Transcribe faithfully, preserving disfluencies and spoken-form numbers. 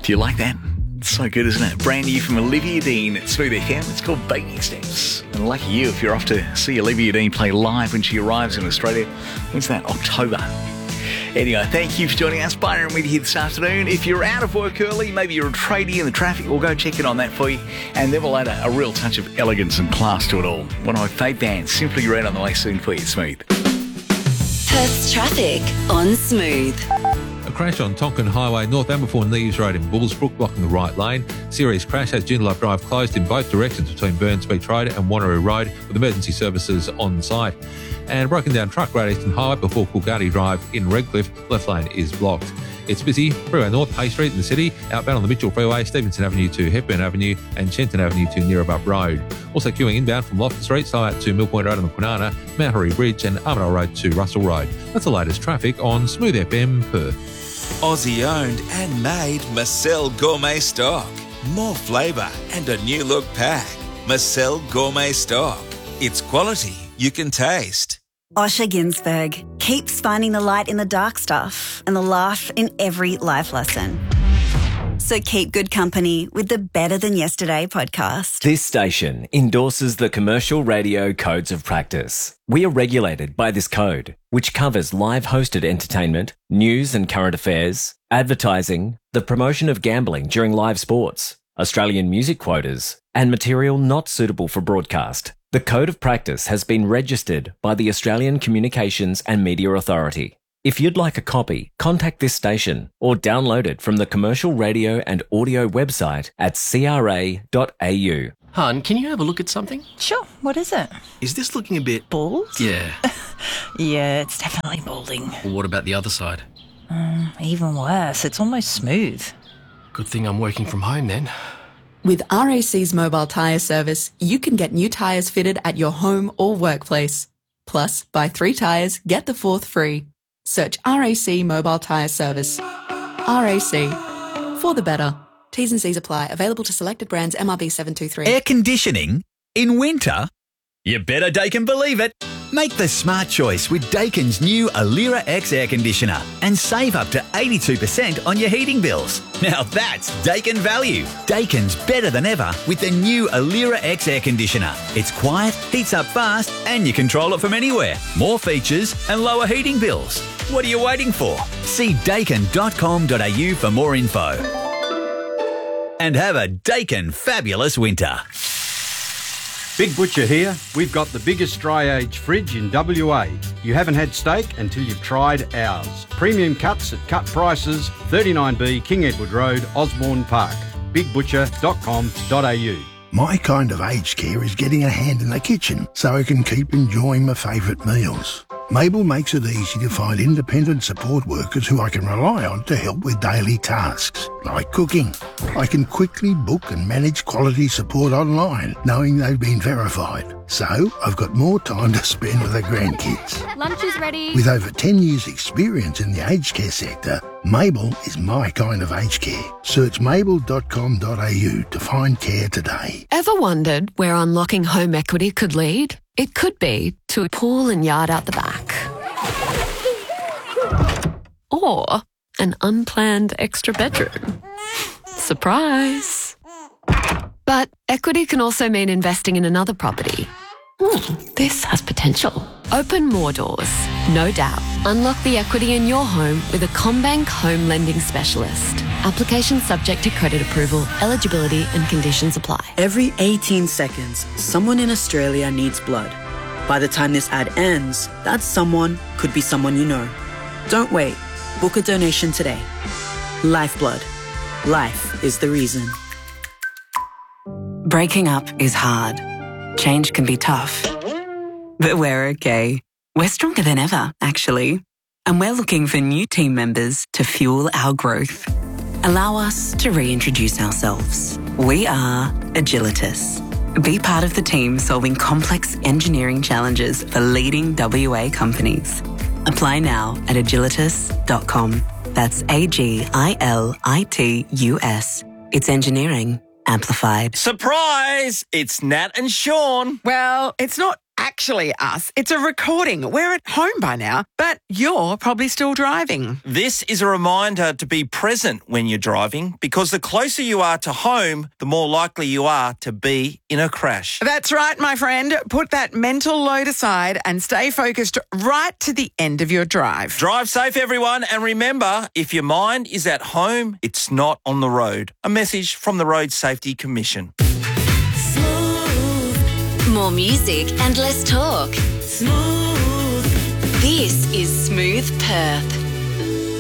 Do you like that? It's so good, isn't it? Brand new from Olivia Dean at Smooth F M. It's called Baby Steps. And lucky you if you're off to see Olivia Dean play live when she arrives in Australia. When's that? October. Anyway, thank you for joining us. Byron with you here this afternoon. If you're out of work early, maybe you're a tradie in the traffic, we'll go check in on that for you. And then we'll add a, a real touch of elegance and class to it all. One of my fave bands, Simply Red, on the way soon for you, Smooth. Perth's traffic on Smooth. A crash on Tonkin Highway north and before Neves Road in Bullsbrook, blocking the right lane. Serious crash has Joondalup Drive closed in both directions between Burns Beach Road and Wanneroo Road, with emergency services on site. And broken down truck Great Eastern Highway before Coolgardie Drive in Redcliffe, left lane is blocked. It's busy. Freeway North, Hay Street in the city, outbound on the Mitchell Freeway, Stevenson Avenue to Hepburn Avenue and Shenton Avenue to Neerabup Road. Also queuing inbound from Loftus Street, so out to Mill Point Road on the Kwinana, Mount Hurry Bridge and Armadale Road to Russell Road. That's the latest traffic on Smooth F M Perth. Aussie owned and made Marcel Gourmet Stock. More flavour and a new look pack. Marcel Gourmet Stock. It's quality you can taste. Osher Ginsberg keeps finding the light in the dark stuff and the laugh in every life lesson. So keep good company with the Better Than Yesterday podcast. This station endorses the Commercial Radio Codes of Practice. We are regulated by this code, which covers live hosted entertainment, news and current affairs, advertising, the promotion of gambling during live sports, Australian music quotas, and material not suitable for broadcast. The Code of Practice has been registered by the Australian Communications and Media Authority. If you'd like a copy, contact this station or download it from the Commercial Radio and Audio website at c r a dot a u. Hun, can you have a look at something? Sure, what is it? Is this looking a bit... Bald? Yeah. Yeah, it's definitely balding. Well, what about the other side? Um, even worse, it's almost smooth. Good thing I'm working from home then. With R A C's mobile tyre service, you can get new tyres fitted at your home or workplace. Plus, buy three tyres, get the fourth free. Search R A C Mobile Tyre Service. R A C. For the better. T's and C's apply. Available to selected brands. M R B seven two three. Air conditioning? In winter? You better Daikin believe it. Make the smart choice with Daikin's new Alira X air conditioner and save up to eighty-two percent on your heating bills. Now that's Daikin value. Daikin's better than ever with the new Alira X air conditioner. It's quiet, heats up fast, and you control it from anywhere. More features and lower heating bills. What are you waiting for? See daikin dot com dot a u for more info. And have a Daikin fabulous winter. Big Butcher here. We've got the biggest dry age fridge in W A. You haven't had steak until you've tried ours. Premium cuts at cut prices, thirty-nine B King Edward Road, Osborne Park. big butcher dot com dot a u. My kind of aged care is getting a hand in the kitchen so I can keep enjoying my favourite meals. Mabel makes it easy to find independent support workers who I can rely on to help with daily tasks, like cooking. I can quickly book and manage quality support online, knowing they've been verified. So I've got more time to spend with the grandkids. Lunch is ready. With over ten years experience in the aged care sector, Mabel is my kind of aged care. Search mabel dot com dot a u to find care today. Ever wondered where unlocking home equity could lead? It could be to a pool and yard out the back. Or an unplanned extra bedroom. Surprise! But equity can also mean investing in another property. Hmm, this has potential. Open more doors, no doubt. Unlock the equity in your home with a CommBank home lending specialist. Application subject to credit approval, eligibility and conditions apply. Every eighteen seconds, someone in Australia needs blood. By the time this ad ends, that someone could be someone you know. Don't wait. Book a donation today. Lifeblood. Life is the reason. Breaking up is hard. Change can be tough. But we're okay. We're stronger than ever, actually. And we're looking for new team members to fuel our growth. Allow us to reintroduce ourselves. We are Agilitas. Be part of the team solving complex engineering challenges for leading W A companies. Apply now at agilitas dot com. That's A G I L I T U S. It's engineering amplified. Surprise! It's Nat and Sean. Well, it's not actually us. It's a recording. We're at home by now, but you're probably still driving. This is a reminder to be present when you're driving, because the closer you are to home, the more likely you are to be in a crash. That's right, my friend. Put that mental load aside and stay focused right to the end of your drive. Drive safe, everyone, and remember, if your mind is at home, it's not on the road. A message from the Road Safety Commission. More music and less talk. Smooth. This is Smooth Perth.